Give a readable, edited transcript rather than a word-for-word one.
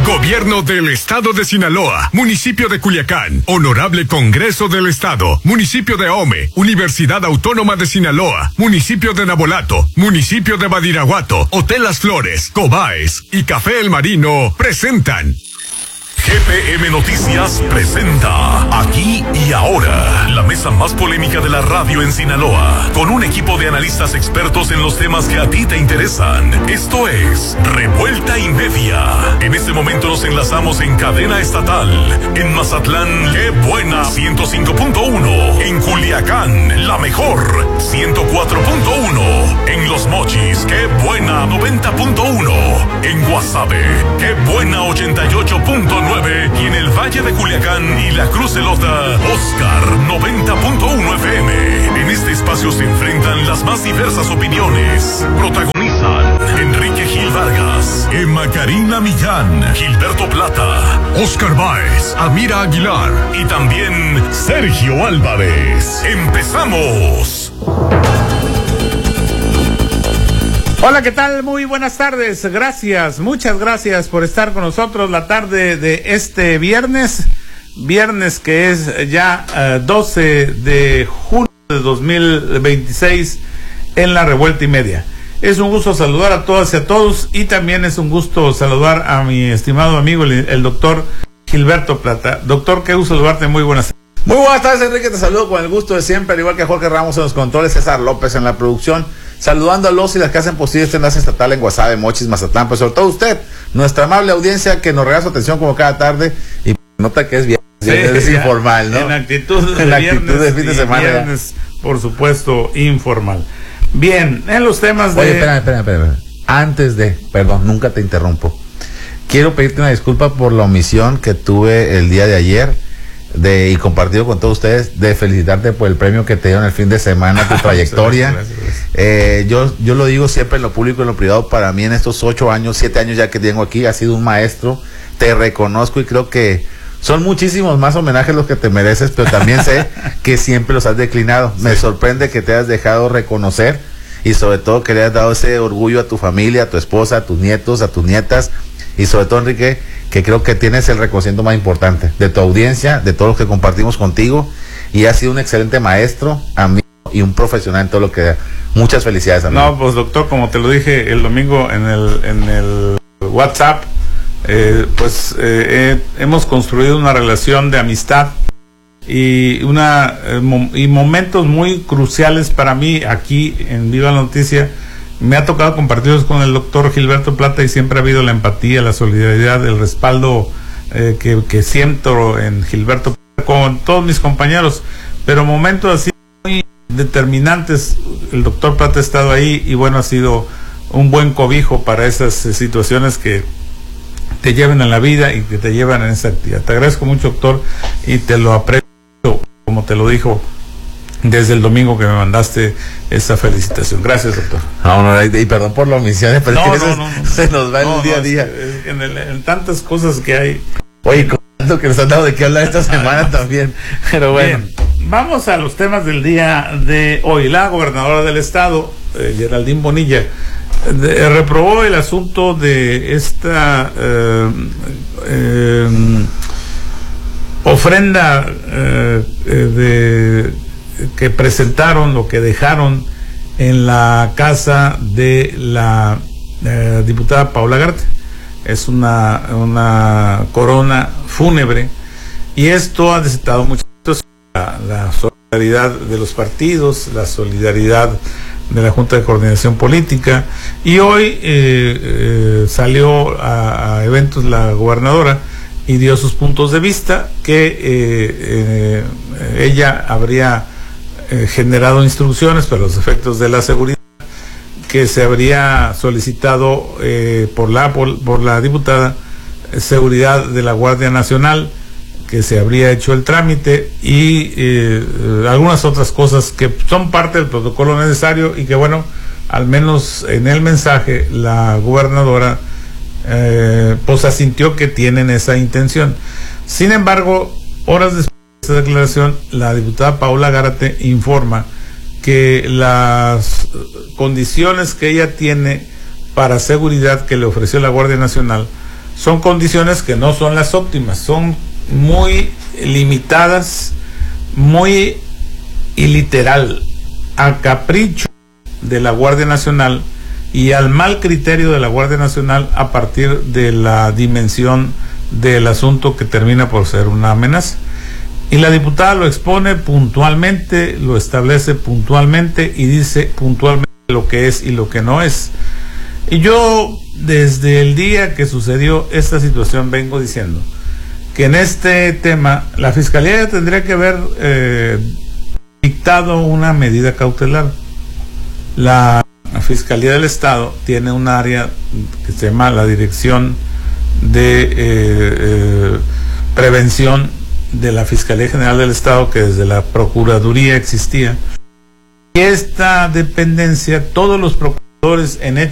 Gobierno del Estado de Sinaloa, Municipio de Culiacán, Honorable Congreso del Estado, Municipio de Ahome, Universidad Autónoma de Sinaloa, Municipio de Nabolato, Municipio de Badiraguato, Hotel Las Flores, Cobaes y Café El Marino presentan. GPM Noticias presenta Aquí y Ahora, la mesa más polémica de la radio en Sinaloa, con un equipo de analistas expertos en los temas que a ti te interesan. Esto es Revuelta y Media. En este momento nos enlazamos en cadena estatal. En Mazatlán, Qué Buena 105.1. En Culiacán, La Mejor 104.1. En Los Mochis, Qué Buena 90.1. En Guasave, Qué Buena 88.9. Y en el Valle de Culiacán y la Cruz Elota, Oscar 90.1 FM. En este espacio se enfrentan las más diversas opiniones. Protagonizan Enrique Gil Vargas, Emma Karina Millán, Gilberto Plata, Oscar Báez, Amira Aguilar y también Sergio Álvarez. ¡Empezamos! Hola, ¿qué tal? Muy buenas tardes. Gracias, muchas gracias por estar con nosotros la tarde de este viernes que es ya 12 de junio de 2026 en la Revuelta y Media. Es un gusto saludar a todas y a todos y también es un gusto saludar a mi estimado amigo el doctor Gilberto Plata. Doctor, qué gusto saludarte, muy buenas tardes. Muy buenas tardes, Enrique, te saludo con el gusto de siempre, al igual que Jorge Ramos en los controles, César López en la producción. Saludando a los y las que hacen posible este enlace estatal en Guasave, Mochis, Mazatlán, pues sobre todo usted, nuestra amable audiencia que nos regala su atención como cada tarde y nota que es viernes, sí, es informal, ¿no? En actitud de fin de semana. Viernes, por supuesto, informal. Bien, en los temas de... Oye, espera. Antes de, perdón, nunca te interrumpo. Quiero pedirte una disculpa por la omisión que tuve el día de ayer y compartido con todos ustedes, de felicitarte por el premio que te dieron el fin de semana, tu trayectoria. Gracias. Yo lo digo siempre en lo público y en lo privado, para mí en estos 7 años ya que tengo aquí, has sido un maestro, te reconozco y creo que son muchísimos más homenajes los que te mereces, pero también sé que siempre los has declinado. Sí. Me sorprende que te hayas dejado reconocer y sobre todo que le hayas dado ese orgullo a tu familia, a tu esposa, a tus nietos, a tus nietas y sobre todo, Enrique, que creo que tienes el reconocimiento más importante de tu audiencia, de todos los que compartimos contigo, y has sido un excelente maestro, amigo y un profesional en todo lo que da. Muchas felicidades, amigo. No, pues doctor, como te lo dije el domingo en el WhatsApp, hemos construido una relación de amistad y momentos muy cruciales para mí aquí en Viva la Noticia. Me ha tocado compartirlos con el doctor Gilberto Plata y siempre ha habido la empatía, la solidaridad, el respaldo que siento en Gilberto Plata con todos mis compañeros, pero momentos así muy determinantes, el doctor Plata ha estado ahí y bueno, ha sido un buen cobijo para esas situaciones que te llevan en la vida y que te llevan en esa actividad. Te agradezco mucho, doctor, y te lo aprecio, como te lo dijo desde el domingo que me mandaste esa felicitación. Gracias, doctor. No, y perdón por la omisión, pero se nos va el día a día. En tantas cosas que hay. Oye, con tanto que nos han dado de qué hablar esta semana también. Pero bueno. Bien, vamos a los temas del día de hoy. La gobernadora del estado, Geraldine Bonilla, reprobó el asunto de esta ofrenda que presentaron o que dejaron en la casa de la diputada Paula Garte. Es una corona fúnebre y esto ha desatado mucho la solidaridad de los partidos, la solidaridad de la Junta de Coordinación Política y hoy salió a eventos la gobernadora y dio sus puntos de vista que ella habría generado instrucciones para los efectos de la seguridad que se habría solicitado por la diputada seguridad de la Guardia Nacional, que se habría hecho el trámite y algunas otras cosas que son parte del protocolo necesario y que bueno, al menos en el mensaje la gobernadora pues asintió que tienen esa intención. Sin embargo, horas después de esta declaración, la diputada Paula Gárate informa que las condiciones que ella tiene para seguridad que le ofreció la Guardia Nacional son condiciones que no son las óptimas, son muy limitadas, muy iliteral, a capricho de la Guardia Nacional y al mal criterio de la Guardia Nacional a partir de la dimensión del asunto que termina por ser una amenaza. Y la diputada lo expone puntualmente, lo establece puntualmente y dice puntualmente lo que es y lo que no es. Y yo, desde el día que sucedió esta situación, vengo diciendo que en este tema la Fiscalía tendría que haber dictado una medida cautelar. La Fiscalía del Estado tiene un área que se llama la Dirección de Prevención de la Fiscalía General del Estado, que desde la Procuraduría existía. Y esta dependencia, todos los procuradores en